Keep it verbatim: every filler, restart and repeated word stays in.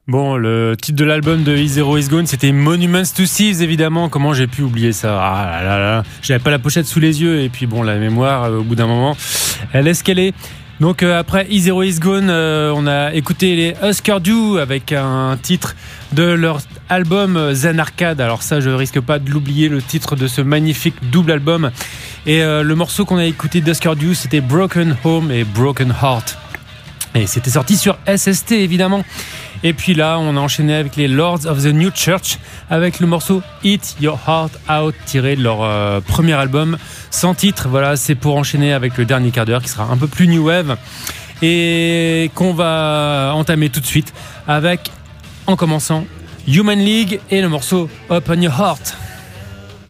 Bon, le titre de l'album de Is Zero Is Gone, c'était Monuments to Thieves, évidemment. Comment j'ai pu oublier ça? Ah là là là. J'avais pas la pochette sous les yeux, et puis bon, la mémoire, euh, au bout d'un moment, elle est ce qu'elle est. Donc euh, après Is Zero Is Gone, euh, on a écouté les Husker Du avec un titre de leur album Zen Arcade. Alors ça, je risque pas de l'oublier, le titre de ce magnifique double album. Et euh, le morceau qu'on a écouté d'Husker Du, c'était Broken Home et Broken Heart. Et c'était sorti sur S S T, évidemment. Et puis là, on a enchaîné avec les Lords of the New Church avec le morceau Eat Your Heart Out, tiré de leur euh, premier album sans titre. Voilà, c'est pour enchaîner avec le dernier quart d'heure qui sera un peu plus new wave et qu'on va entamer tout de suite avec, en commençant, Human League et le morceau Open Your Heart.